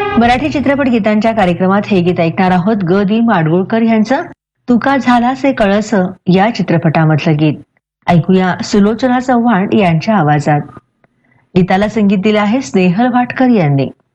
मराठी चित्रपट गीतांच्या कार्यक्रमात हे गीत ऐकणार आहोत. ग दी माडगुळकर यांचं तुका झालासे कळस या चित्रपटामधलं गीत. ऐकूया सुलोचना चव्हाण यांच्या आवाजात. गीताला संगीत दिलं आहे स्नेहल भाटकर यांनी.